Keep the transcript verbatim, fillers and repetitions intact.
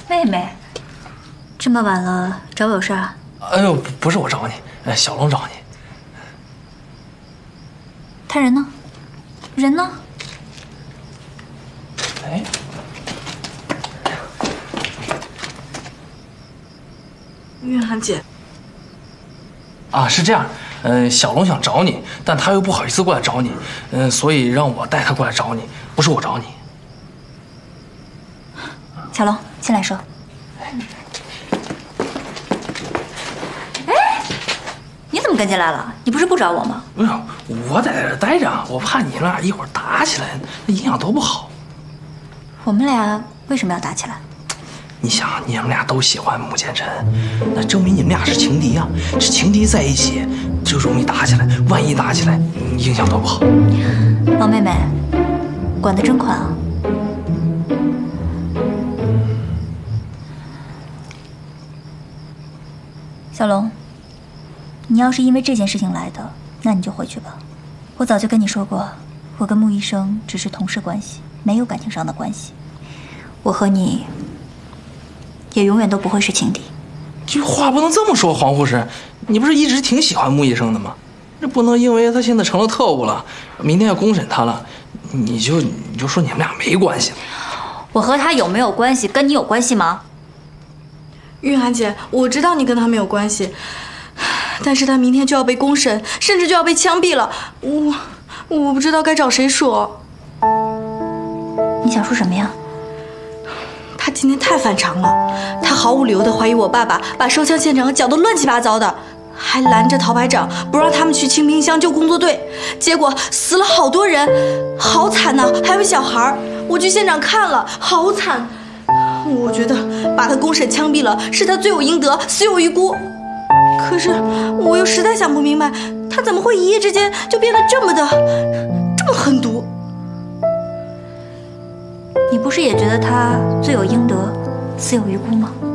妹妹，这么晚了找我有事啊？ 哎呦，不是我找你，呃，小龙找你。 他人呢？人呢？ 哎， 韵涵姐。 啊，是这样，嗯、呃，小龙想找你，但他又不好意思过来找你，嗯、呃，所以让我带他过来找你，不是我找你。 小龙，进来说。哎，你怎么跟进来了？你不是不找我吗？ 不是，我在这待着，我怕你们俩一会儿打起来，那影响多不好。 我们俩为什么要打起来？ 你想，你们俩都喜欢穆剑尘，那证明你们俩是情敌啊！是情敌在一起就容易打起来，万一打起来，影响多不好。 王妹妹，管得真宽啊！小龙，你要是因为这件事情来的，那你就回去吧。我早就跟你说过，我跟穆医生只是同事关系，没有感情上的关系。我和你也永远都不会是情敌。 这话不能这么说，黄护士，你不是一直挺喜欢穆医生的吗？这不能因为他现在成了特务了，明天要公审他了，你就你就说你们俩没关系了。 我和他有没有关系，跟你有关系吗？ 韵涵姐，我知道你跟他没有关系，但是他明天就要被公审，甚至就要被枪毙了，我我不知道该找谁说。 你想说什么呀？ 他今天太反常了，他毫无理由的怀疑我爸爸把收枪现场搅得乱七八糟的，还拦着陶排长不让他们去清冰箱救工作队，结果死了好多人，好惨呐、啊！还有小孩，我去现场看了，好惨。我觉得把他公审枪毙了是他罪有应得，死有余辜。可是我又实在想不明白，他怎么会一夜之间就变得这么的这么狠毒？ 你不是也觉得他罪有应得，死有余辜吗？